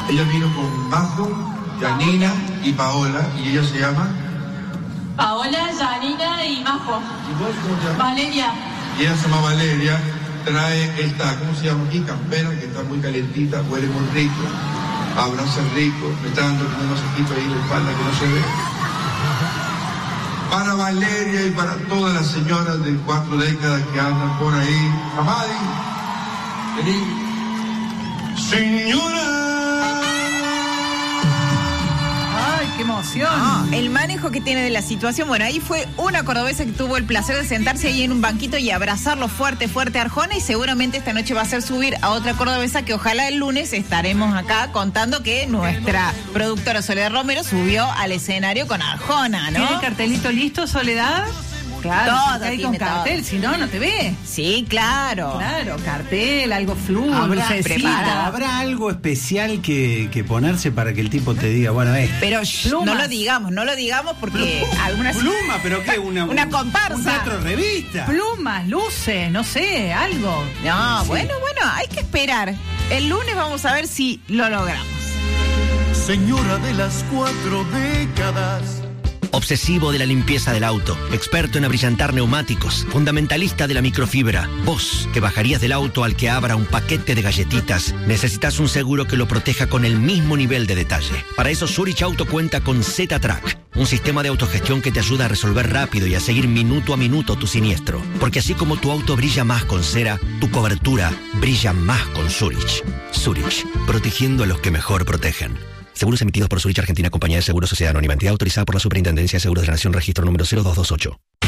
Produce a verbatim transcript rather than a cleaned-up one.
Ella vino con Majo, Janina y Paola, y ella se llama... Paola, Janina y Majo. ¿Y vos cómo te llamas? Valeria. Y ella se llama Valeria. Trae esta, ¿cómo se llama aquí? Campera, que está muy calentita, huele muy rico, abraza rico, me está dando un masajito ahí en la espalda que no se ve. Para Valeria y para todas las señoras de cuatro décadas que andan por ahí. Amadi, vení. Señora. ¡Qué emoción! Ah, el manejo que tiene de la situación. Bueno, ahí fue una cordobesa que tuvo el placer de sentarse ahí en un banquito y abrazarlo fuerte, fuerte a Arjona, y seguramente esta noche va a hacer subir a otra cordobesa que ojalá el lunes estaremos acá contando que nuestra productora Soledad Romero subió al escenario con Arjona, ¿no? ¿Tiene el cartelito listo, Soledad? Claro, todo ahí tiene con cartel, todo. Si no, no te ve. Sí, claro. Claro, cartel, algo flu, ¿Habrá, preparado. ¿Habrá algo especial que, que ponerse para que el tipo te diga, bueno, es Pero shh, no lo digamos, no lo digamos porque algunas... pluma, pero qué, una, una comparsa. Un teatro revista. Plumas, luces, no sé, algo. No, Sí. bueno, bueno, hay que esperar. El lunes vamos a ver si lo logramos. Señora de las cuatro décadas. Obsesivo de la limpieza del auto, experto en abrillantar neumáticos, fundamentalista de la microfibra. Vos, que bajarías del auto al que abra un paquete de galletitas, necesitas un seguro que lo proteja con el mismo nivel de detalle. Para eso Zurich Auto cuenta con Z-Track, un sistema de autogestión que te ayuda a resolver rápido y a seguir minuto a minuto tu siniestro. Porque así como tu auto brilla más con cera, tu cobertura brilla más con Zurich. Zurich, protegiendo a los que mejor protegen. Seguros emitidos por Zurich Argentina, Compañía de Seguros Sociedad Anónima, entidad autorizada por la Superintendencia de Seguros de la Nación, registro número cero dos dos ocho.